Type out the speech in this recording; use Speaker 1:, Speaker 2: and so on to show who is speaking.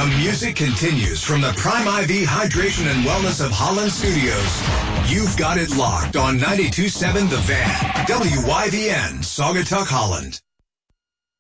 Speaker 1: The music continues from the Prime IV Hydration and Wellness of Holland Studios. You've got it locked on 92.7 The Van, WYVN, Saugatuck, Holland.